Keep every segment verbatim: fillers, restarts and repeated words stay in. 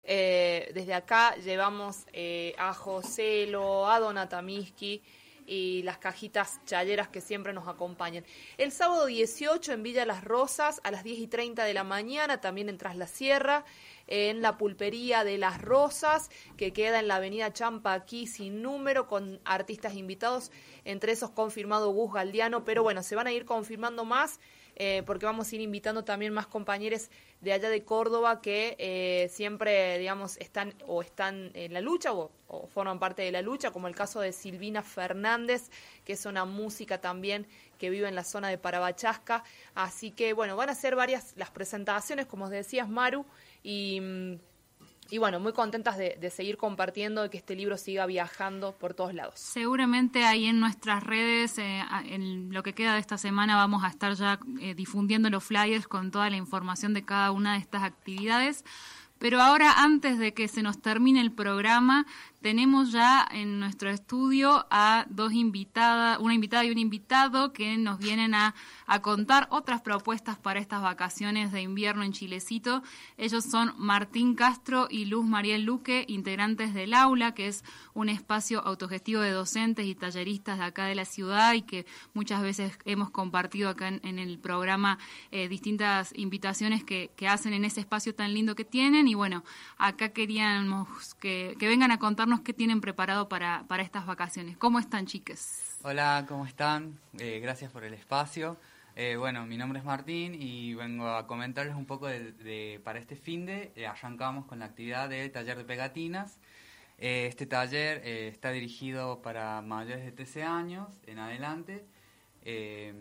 Eh, desde acá llevamos eh, a Joselo, a Donatamiski y las cajitas chayeras que siempre nos acompañan. El sábado dieciocho en Villa Las Rosas a las diez y treinta de la mañana, también en Tras la Sierra, en la pulpería de Las Rosas, que queda en la avenida Champaquí sin número, con artistas invitados, entre esos confirmado Gus Galdiano, pero bueno, se van a ir confirmando más, eh, porque vamos a ir invitando también más compañeros de allá de Córdoba que eh, siempre, digamos, están o están en la lucha o, o forman parte de la lucha, como el caso de Silvina Fernández, que es una música también que vive en la zona de Parabachasca. Así que, bueno, van a ser varias las presentaciones, como os decías, Maru, y... Y bueno, muy contentas de, de seguir compartiendo y que este libro siga viajando por todos lados. Seguramente ahí en nuestras redes, eh, en lo que queda de esta semana, vamos a estar ya eh, difundiendo los flyers con toda la información de cada una de estas actividades. Pero ahora, antes de que se nos termine el programa, tenemos ya en nuestro estudio a dos invitadas, una invitada y un invitado que nos vienen a, a contar otras propuestas para estas vacaciones de invierno en Chilecito. Ellos son Martín Castro y Luz Mariel Luque, integrantes del Aula, que es un espacio autogestivo de docentes y talleristas de acá de la ciudad y que muchas veces hemos compartido acá en, en el programa eh, distintas invitaciones que, que hacen en ese espacio tan lindo que tienen. Y bueno, acá queríamos que, que vengan a contarnos qué tienen preparado para, para estas vacaciones. ¿Cómo están, chiques? Hola, ¿cómo están? Eh, gracias por el espacio. Eh, bueno, mi nombre es Martín y vengo a comentarles un poco de, de para este finde. Eh, arrancamos con la actividad del taller de pegatinas. Eh, este taller eh, está dirigido para mayores de trece años en adelante. Eh,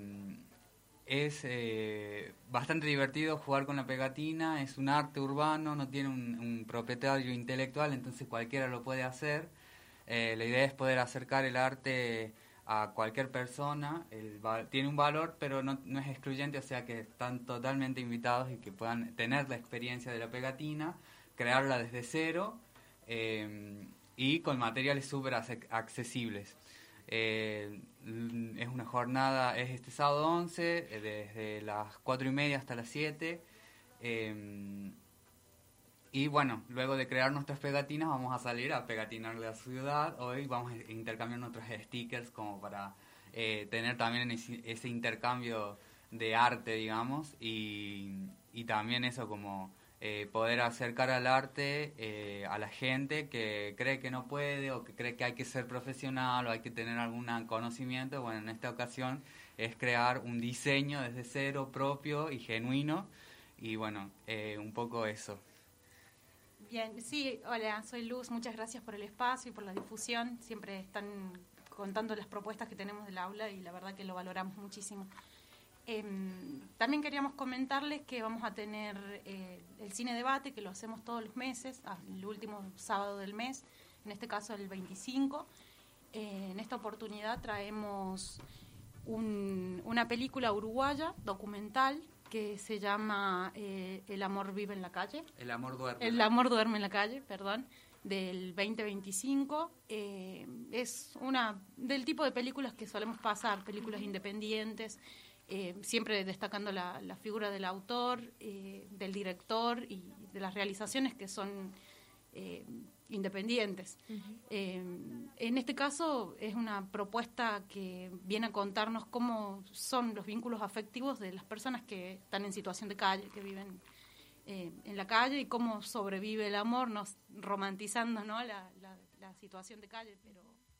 Es eh, bastante divertido jugar con la pegatina, es un arte urbano, no tiene un, un propietario intelectual, entonces cualquiera lo puede hacer. Eh, la idea es poder acercar el arte a cualquier persona, el, tiene un valor, pero no, no es excluyente, o sea que están totalmente invitados y que puedan tener la experiencia de la pegatina, crearla desde cero eh, y con materiales súper accesibles. Eh, es una jornada, es este sábado once, eh, desde las cuatro y media hasta las siete. Eh, y bueno, luego de crear nuestras pegatinas, vamos a salir a pegatinar la ciudad. Hoy vamos a intercambiar nuestros stickers como para eh, tener también ese, ese intercambio de arte, digamos, y, y también eso como... Eh, poder acercar al arte eh, a la gente que cree que no puede o que cree que hay que ser profesional o hay que tener algún conocimiento. Bueno, en esta ocasión es crear un diseño desde cero propio y genuino y bueno, eh, un poco eso. Bien, sí, hola, soy Luz, muchas gracias por el espacio y por la difusión. Siempre están contando las propuestas que tenemos del aula y la verdad que lo valoramos muchísimo. Eh, también queríamos comentarles que vamos a tener eh, el cine debate, que lo hacemos todos los meses, el último sábado del mes, en este caso el veinticinco. Eh, en esta oportunidad traemos un, una película uruguaya, documental, que se llama eh, El amor vive en la calle. El amor duerme. El amor duerme en la calle, perdón, del veinte veinticinco. Eh, es una del tipo de películas que solemos pasar, películas independientes, Eh, siempre destacando la, la figura del autor, eh, del director y de las realizaciones que son eh, independientes. Uh-huh. Eh, en este caso es una propuesta que viene a contarnos cómo son los vínculos afectivos de las personas que están en situación de calle, que viven eh, en la calle y cómo sobrevive el amor, nos romantizando, ¿no?, la, la, la situación de calle, pero